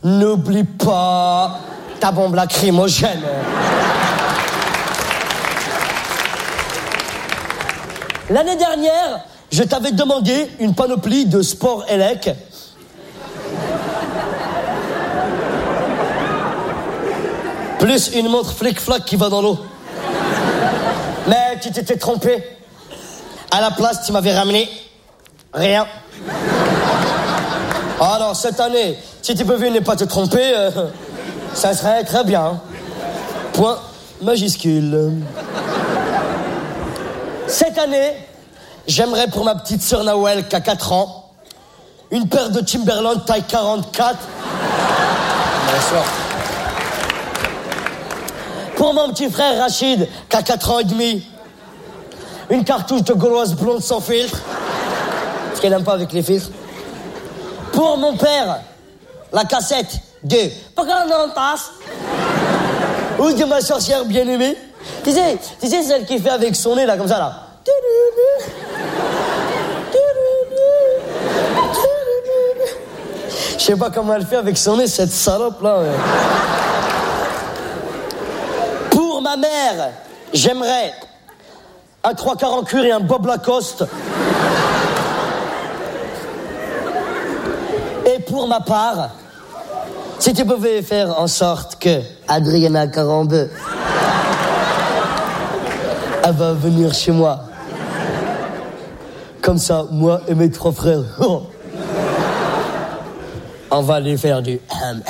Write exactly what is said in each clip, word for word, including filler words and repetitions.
n'oublie pas ta bombe lacrymogène. L'année dernière, je t'avais demandé une panoplie de sport élec. Plus une montre flic-flac qui va dans l'eau. Mais tu t'étais trompé. À la place, tu m'avais ramené rien. Alors, cette année, si tu pouvais ne pas te tromper, euh, ça serait très bien. Point majuscule. Cette année, j'aimerais pour ma petite sœur Nawel, qui a quatre ans, une paire de Timberland taille quarante-quatre. Bonsoir. Pour mon petit frère Rachid, qui a quatre ans et demi, une cartouche de gauloise blonde sans filtre, parce qu'elle n'aime pas avec les filtres. Pour mon père, la cassette de Pocahontas ou de ma sorcière bien-aimée. Tu sais, tu sais celle qui fait avec son nez là, comme ça là. Je sais pas comment elle fait avec son nez, cette salope là. Pour ma mère, j'aimerais un trois quarts en cuir et un Bob Lacoste. Et pour ma part, si tu pouvais faire en sorte que Adriana Carambeu, elle va venir chez moi. Comme ça, moi et mes trois frères, oh, on va lui faire du...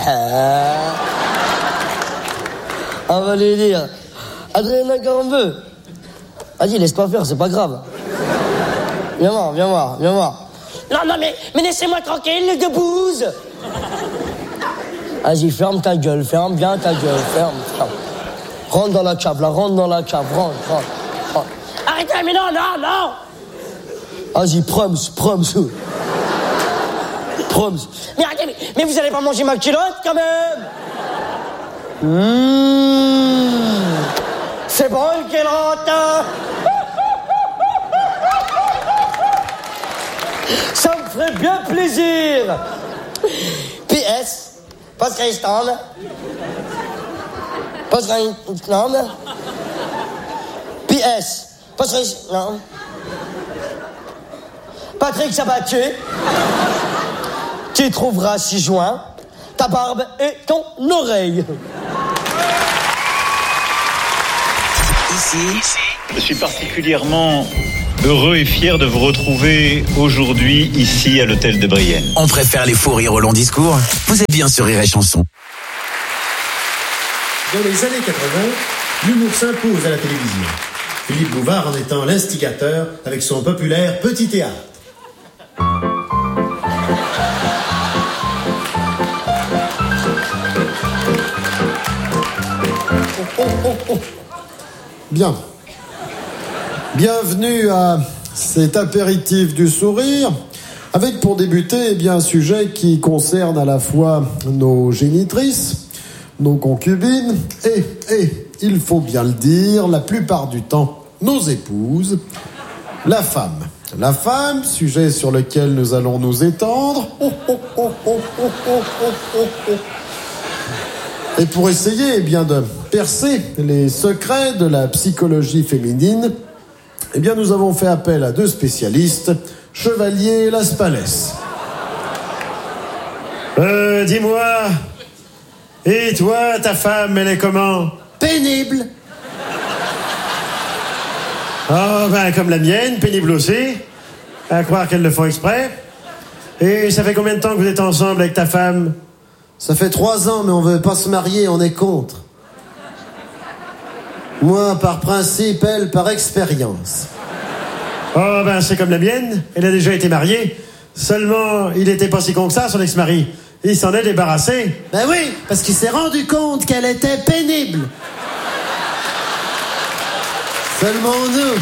On va lui dire, Adriana Carambeu, vas-y, laisse-toi faire, c'est pas grave. Viens voir, viens voir, viens voir. Non, non, mais, mais laissez-moi tranquille, les deux bouses. Vas-y, ferme ta gueule, ferme bien ta gueule, ferme, ferme. Rentre dans la cave, là, rentre dans la cave, rentre, rentre, rentre. Arrêtez, mais non, non, non. Vas-y, proms, proms. Proms. Mais arrêtez, mais, mais vous allez pas manger ma culotte, quand même. Mmh. C'est bon, une culotte. Ça me ferait bien plaisir. P S, poste restant. Poste restant. P S, poste restant. Patrick Sabatier, tu trouveras six juin ta barbe et ton oreille. Ici, je suis particulièrement heureux et fier de vous retrouver aujourd'hui ici à l'hôtel de Brienne. On préfère les faux rires au long discours. Vous êtes bien sur Rire et Chanson. Dans les années quatre-vingts, l'humour s'impose à la télévision. Philippe Bouvard en étant l'instigateur avec son populaire Petit Théâtre. Oh, oh, oh. Bien. Bienvenue à cet apéritif du sourire, avec pour débuter eh bien, un sujet qui concerne à la fois nos génitrices, nos concubines et, et, il faut bien le dire, la plupart du temps, nos épouses, la femme. La femme, sujet sur lequel nous allons nous étendre. Oh, oh, oh, oh, oh, oh, oh, oh. Et pour essayer eh bien, de percer les secrets de la psychologie féminine, eh bien, nous avons fait appel à deux spécialistes, Chevalier Laspalès. Euh, dis-moi, et toi, ta femme, elle est comment? Pénible. Oh, ben, comme la mienne, pénible aussi. À croire qu'elle le font exprès. Et ça fait combien de temps que vous êtes ensemble avec ta femme? Ça fait trois ans, mais on veut pas se marier, on est contre. Moi, par principe, elle, par expérience. Oh, ben, c'est comme la mienne. Elle a déjà été mariée. Seulement, il était pas si con que ça, son ex-mari. Il s'en est débarrassé. Ben oui, parce qu'il s'est rendu compte qu'elle était pénible. Seulement nous,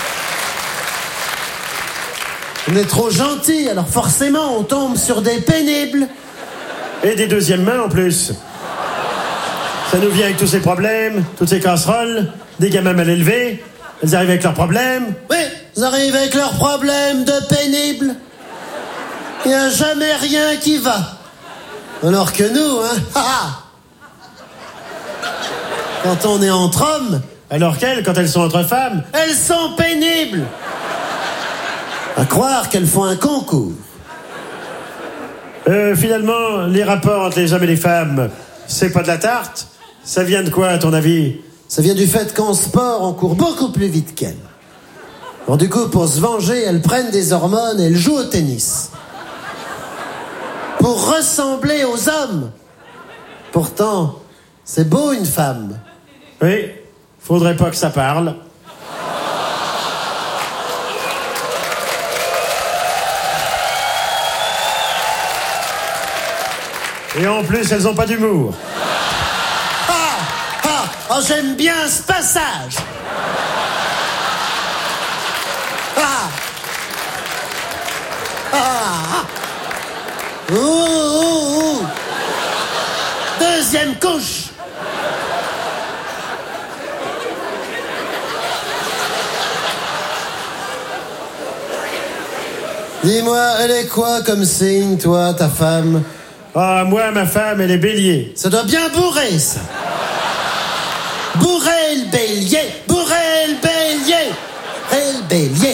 on est trop gentils, alors forcément, on tombe sur des pénibles. Et des deuxièmes mains en plus. Ça nous vient avec tous ces problèmes, toutes ces casseroles, des gamins mal élevés. Elles arrivent avec leurs problèmes. Oui, ils arrivent avec leurs problèmes de pénible. Il n'y a jamais rien qui va. Alors que nous, hein, ha, ha. Quand on est entre hommes... Alors qu'elles, quand elles sont entre femmes... Elles sont pénibles. À croire qu'elles font un concours. Euh, finalement, les rapports entre les hommes et les femmes, c'est pas de la tarte? Ça vient de quoi, à ton avis? Ça vient du fait qu'en sport, on court beaucoup plus vite qu'elles. Bon, du coup, pour se venger, elles prennent des hormones et elles jouent au tennis. Pour ressembler aux hommes. Pourtant, c'est beau une femme. Oui, faudrait pas que ça parle. Et en plus, elles ont pas d'humour. Ah, ah, oh, j'aime bien ce passage. Ah, ah, ah. Ouh, ouh, ouh. Deuxième couche. Dis-moi, elle est quoi comme signe, toi, ta femme? Ah, moi, ma femme, elle est bélier. Ça doit bien bourrer, ça. Bourrer le bélier, bourrer le bélier, et le bélier.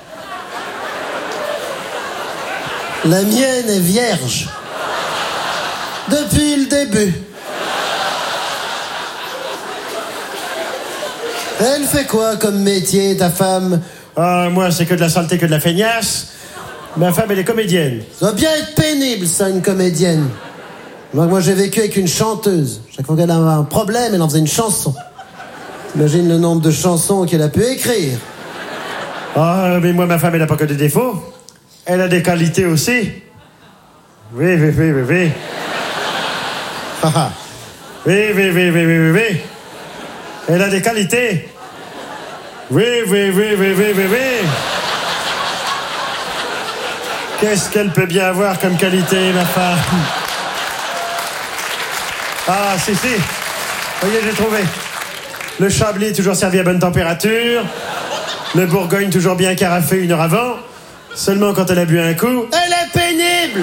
La mienne est vierge. Depuis le début. Elle fait quoi comme métier, ta femme? Ah, moi, c'est que de la saleté, que de la feignasse. Ma femme, elle est comédienne. Ça doit bien être pénible, ça, une comédienne. Moi, moi j'ai vécu avec une chanteuse. Chaque fois qu'elle avait un problème, elle en faisait une chanson. T'imagines le nombre de chansons qu'elle a pu écrire. Ah, mais moi, ma femme, elle n'a pas que des défauts. Elle a des qualités aussi. Oui, oui, oui, oui, oui. oui, oui, oui, oui, oui, oui. Elle a des qualités. Oui, oui, oui, oui, oui, oui, oui. Qu'est-ce qu'elle peut bien avoir comme qualité, ma femme? Ah, si, si. Voyez, j'ai trouvé. Le Chablis toujours servi à bonne température. Le Bourgogne toujours bien carafé une heure avant. Seulement quand elle a bu un coup... Elle est pénible!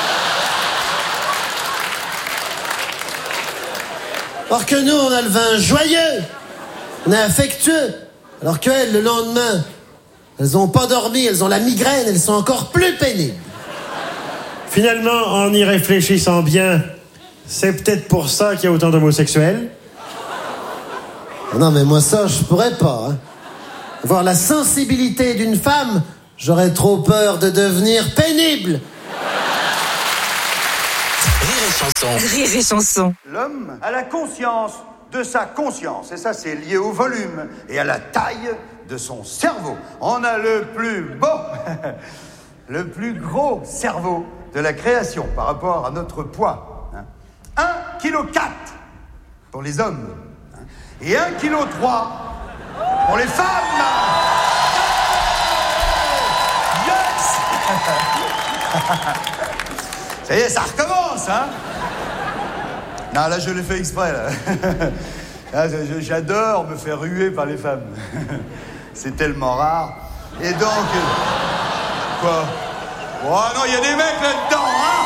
Alors que nous, on a le vin joyeux. On est affectueux. Alors qu'elles, le lendemain... Elles ont pas dormi, elles ont la migraine, elles sont encore plus pénibles. Finalement, en y réfléchissant bien, c'est peut-être pour ça qu'il y a autant d'homosexuels. Non, mais moi ça, je pourrais pas. Hein. Voir la sensibilité d'une femme, j'aurais trop peur de devenir pénible. Rire et chanson. Rire et chanson. L'homme a la conscience de sa conscience, et ça c'est lié au volume et à la taille de son cerveau. On a le plus beau, le plus gros cerveau de la création par rapport à notre poids. Hein. un virgule quatre kilos pour les hommes hein, et un virgule trois kilos pour les femmes. Yes. Ça y est, ça recommence, hein. Non, là, je l'ai fait exprès, là. Là, j'adore me faire ruer par les femmes. C'est tellement rare. Et donc... Quoi? Oh non, il y a des mecs là-dedans,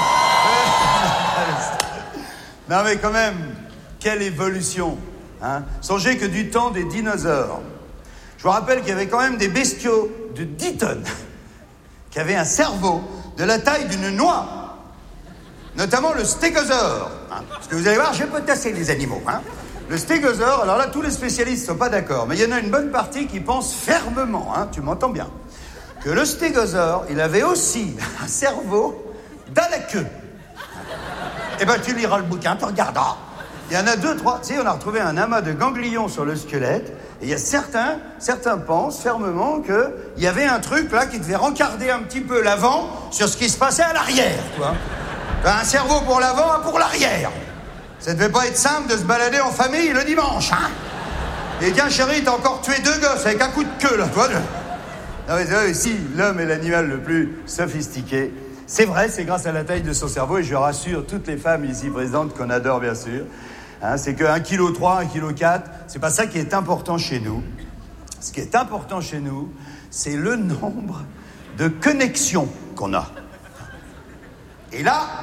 hein. Non, mais quand même, quelle évolution, hein. Songez que du temps des dinosaures, je vous rappelle qu'il y avait quand même des bestiaux de dix tonnes qui avaient un cerveau de la taille d'une noix. Notamment le stégosaure. Hein. Parce que vous allez voir, j'ai potassé les animaux. Hein. Le stégosaure, alors là, tous les spécialistes ne sont pas d'accord, mais il y en a une bonne partie qui pense fermement, hein, tu m'entends bien, que le stégosaure, il avait aussi un cerveau dans la queue. Eh ben, tu liras le bouquin, tu regarderas. Il y en a deux, trois. Tu sais, on a retrouvé un amas de ganglions sur le squelette, et il y a certains, certains pensent fermement qu'il y avait un truc là qui devait rencarder un petit peu l'avant sur ce qui se passait à l'arrière, tu vois. Un cerveau pour l'avant, un pour l'arrière. Ça devait pas être simple de se balader en famille le dimanche, hein. Et tiens, chérie, t'as encore tué deux gosses avec un coup de queue, là, tu vois. Non, mais c'est vrai, si l'homme est l'animal le plus sophistiqué, c'est vrai, c'est grâce à la taille de son cerveau, et je rassure toutes les femmes ici présentes qu'on adore, bien sûr. Hein, c'est que un virgule trois kilos, un virgule quatre kilos, c'est pas ça qui est important chez nous. Ce qui est important chez nous, c'est le nombre de connexions qu'on a. Et là,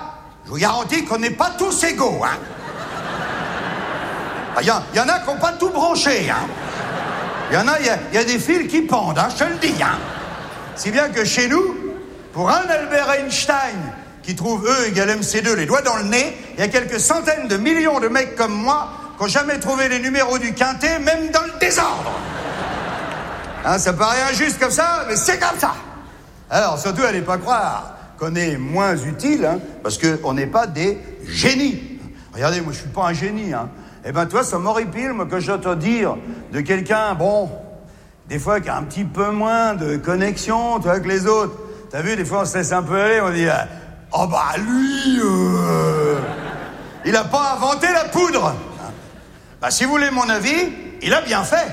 je vous garantis qu'on n'est pas tous égaux, hein. Il y, y en a qui n'ont pas tout branché, hein. Il y en a, il y, y a des fils qui pendent, hein, je te le dis, hein. Si bien que chez nous, pour un Albert Einstein qui trouve E égale M C deux les doigts dans le nez, il y a quelques centaines de millions de mecs comme moi qui n'ont jamais trouvé les numéros du quintet, même dans le désordre. Hein, ça paraît injuste comme ça, mais c'est comme ça. Alors, surtout, allez pas croire qu'on est moins utile, hein, parce qu'on n'est pas des génies. Regardez, moi, je suis pas un génie, hein. Eh ben, toi, ça m'horripile, moi, quand j'entends dire de quelqu'un, bon, des fois, qui a un petit peu moins de connexion, tu vois, que les autres. T'as vu, des fois, on se laisse un peu aller, on dit, oh, bah, lui, euh, il a pas inventé la poudre. Bah, si vous voulez mon avis, il a bien fait.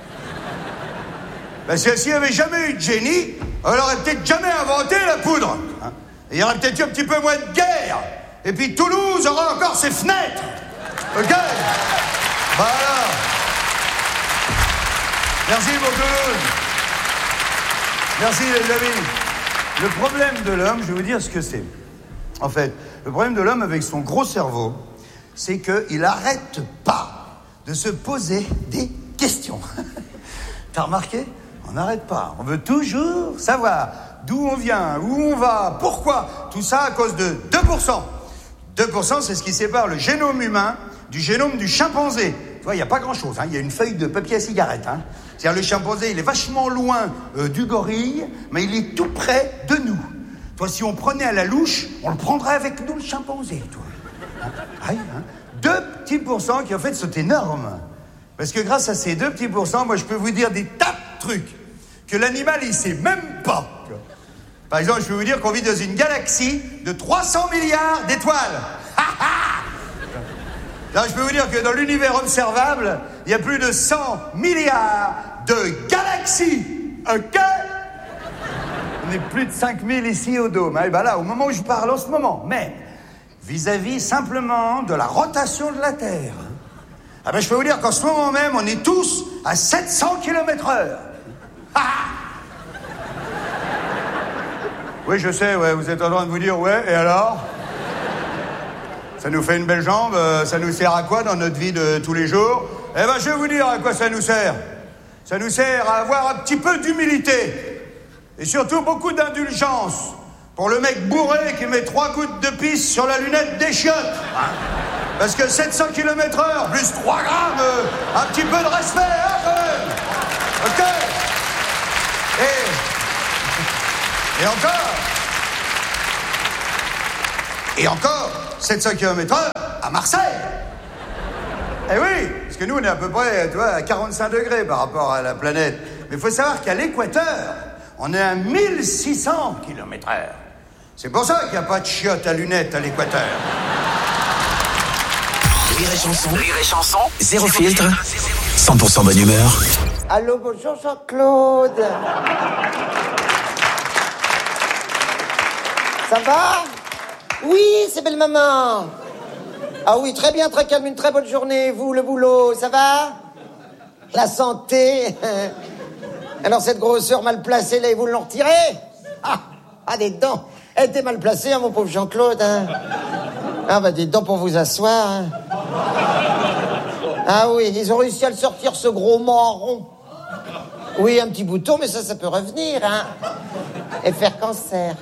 Parce que s'il n'y avait jamais eu de génie, on n'aurait peut-être jamais inventé la poudre. Hein. Et il y aurait peut-être eu un petit peu moins de guerre. Et puis Toulouse aura encore ses fenêtres. Ok? Voilà. Merci pour Toulouse. Merci les amis. Le problème de l'homme, je vais vous dire ce que c'est. En fait, le problème de l'homme avec son gros cerveau, c'est qu'il n'arrête pas de se poser des questions. T'as remarqué? On n'arrête pas. On veut toujours savoir d'où on vient, où on va, pourquoi. Tout ça à cause de deux pour cent. deux pour cent, c'est ce qui sépare le génome humain du génome du chimpanzé. Tu vois, il n'y a pas grand-chose. Hein. Il y a une feuille de papier à cigarette. Hein. C'est-à-dire, le chimpanzé, il est vachement loin euh, du gorille, mais il est tout près de nous. Toi, si on prenait à la louche, on le prendrait avec nous, le chimpanzé, toi. Hein. Aïe, hein. Deux petits pourcents qui, en fait, sont énormes. Parce que grâce à ces deux petits pourcents, moi, je peux vous dire des tas de trucs que l'animal, il sait même pas. Par exemple, je peux vous dire qu'on vit dans une galaxie de trois cents milliards d'étoiles. Là, je peux vous dire que dans l'univers observable, il y a plus de cent milliards de galaxies. Ok? On est plus de cinq mille ici au Dôme. Et ben là, au moment où je parle en ce moment, même, vis-à-vis simplement de la rotation de la Terre. Ah ben, je peux vous dire qu'en ce moment même, on est tous à sept cents kilomètres heure. Oui, je sais, ouais, vous êtes en train de vous dire, ouais, et alors? Ça nous fait une belle jambe, ça nous sert à quoi dans notre vie de tous les jours? Eh ben, je vais vous dire à quoi ça nous sert. Ça nous sert à avoir un petit peu d'humilité. Et surtout beaucoup d'indulgence. Pour le mec bourré qui met trois gouttes de pisse sur la lunette des chiottes. Hein? Parce que sept cents kilomètres heure, plus trois grammes, euh, un petit peu de respect, hein, quand même. Ok? Et... Et encore... Et encore, sept cents kilomètres heure à Marseille. Eh oui, parce que nous, on est à peu près, tu vois, à quarante-cinq degrés par rapport à la planète. Mais il faut savoir qu'à l'équateur, on est à mille six cents kilomètres heure. C'est pour ça qu'il n'y a pas de chiottes à lunettes à l'équateur. Rire et chanson. Rire et chanson. Zéro filtre. cent pour cent bonne humeur. Allô, bonjour Jean-Claude. Ça va? Oui, c'est belle maman. Ah oui, très bien, très calme, une très bonne journée. Vous, le boulot, ça va? La santé? Alors cette grosseur mal placée, là, ils vous l'ont retirée? Ah, ah, des dents. Elle était mal placée, hein, mon pauvre Jean-Claude. Hein. Ah bah des dents pour vous asseoir. Hein. Ah oui, ils ont réussi à le sortir, ce gros marron. Oui, un petit bouton, mais ça, ça peut revenir, hein. Et faire cancer.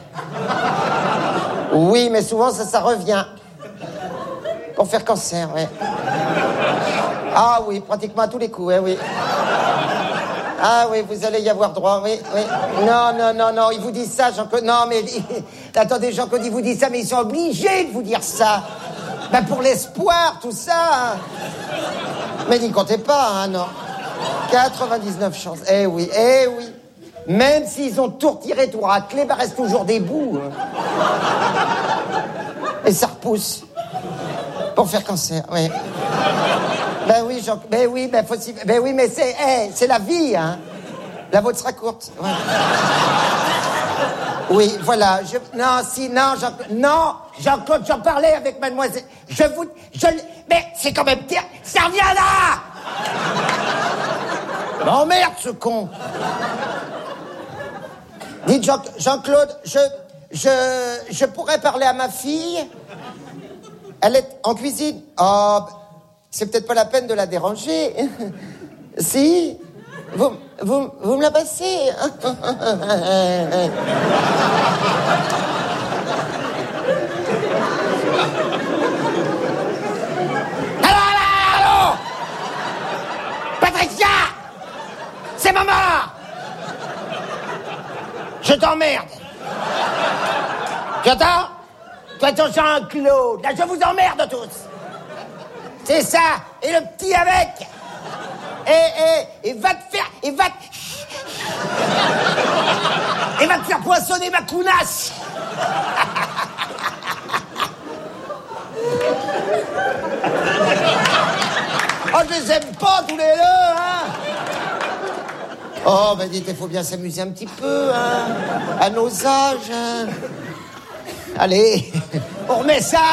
Oui, mais souvent, ça, ça revient. Pour faire cancer, oui. Ah oui, pratiquement à tous les coups, hein, oui. Ah oui, vous allez y avoir droit, oui, oui. Non, non, non, non, ils vous disent ça, Jean-Claude. Non, mais... Attendez, Jean-Claude, ils vous disent ça, mais ils sont obligés de vous dire ça. Ben, pour l'espoir, tout ça. Hein. Mais n'y comptez pas, hein, non. quatre-vingt-dix-neuf chances. Eh oui, eh oui. Même s'ils ont tout retiré, tout raclé, ben reste toujours des bouts. Hein. Et ça repousse. Pour faire cancer, oui. Ben oui, Jean... Ben oui, ben faut... Ben oui, mais c'est... Hey, c'est la vie, hein. La vôtre sera courte. Ouais. Oui, voilà. Je... Non, si, non, Jean... Non, Jean-Claude, j'en parlais avec mademoiselle. Je vous... Je... Mais c'est quand même... Ça revient là. Non, merde, ce con. Dites, Jean... Jean-Claude, je... Je... Je pourrais parler à ma fille? Elle est en cuisine. Oh, c'est peut-être pas la peine de la déranger. Si, vous, vous, vous me la passez. Allô, allô, allô Patricia, c'est maman. Je t'emmerde. Tu entends? Toi, ton Jean-Claude, là, je vous emmerde tous. C'est ça. Et le petit avec. Et, et, et va te faire... Et va te... Et va te faire poissonner ma counasse. Oh, je les aime pas, tous les deux, hein. Oh, ben dites, il faut bien s'amuser un petit peu, hein. À nos âges, hein. Allez, on remet ça.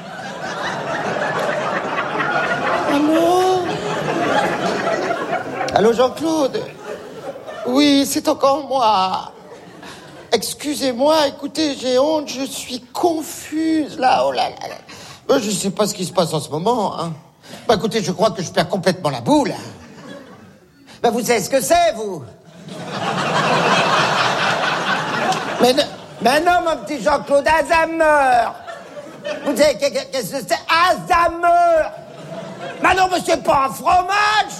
Allô? Allô, Jean-Claude? Oui, c'est encore moi. Excusez-moi, écoutez, j'ai honte, je suis confuse, là, oh là là. là. Je sais pas ce qui se passe en ce moment, hein. Bah, écoutez, je crois que je perds complètement la boule. Bah, vous savez ce que c'est, vous? Mais, ne, mais non, mon petit Jean-Claude, Alzheimer. Vous savez, qu'est-ce que c'est? Alzheimer. Mais non, mais c'est pas un fromage.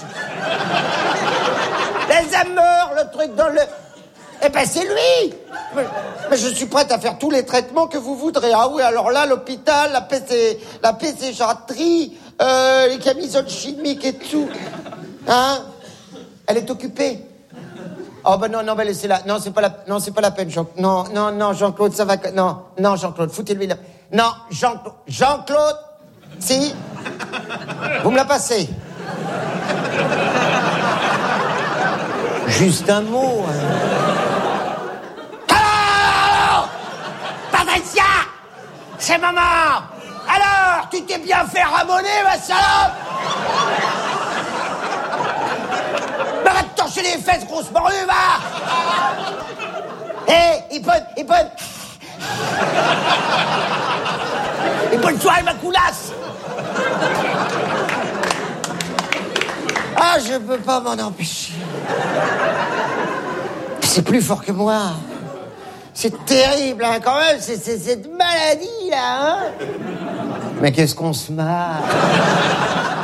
Alzheimer, le truc dans le... Eh ben, c'est lui. Mais, mais je suis prête à faire tous les traitements que vous voudrez. Ah oui, alors là, l'hôpital, la P C, la pécéjaterie, euh, les camisoles chimiques et tout. Hein? Elle est occupée. Oh ben non, non, ben laissez-la. Non, c'est pas la, non, c'est pas la peine, Jean. Non, non, non, Jean-Claude, ça va. Non, non, Jean-Claude, foutez-lui là. Non, Jean-Claude, Jean-Claude, si. Vous me la passez. Juste un mot. Hein. Alors, Patricia, c'est maman. Alors, tu t'es bien fait ramoner, ma salope. Arrête de torcher les fesses, grosse morue, va. Hé, hey, il peut, il peut... Il peut le soir, ma coulasse. Ah, je peux pas m'en empêcher. C'est plus fort que moi. C'est terrible, hein, quand même, c'est, c'est cette maladie, là, hein. Mais qu'est-ce qu'on se marre.